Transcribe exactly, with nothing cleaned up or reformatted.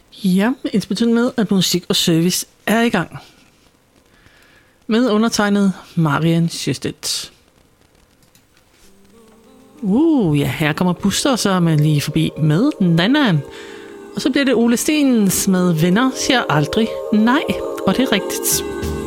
Ja, ensbetydende med, at musik og service er i gang. Med undertegnet Marian Sjöstedt. Uh, ja, her kommer Buster, så er man lige forbi med Nana. Og så bliver det Ole Stens med Venner siger aldrig nej. Og det er rigtigt.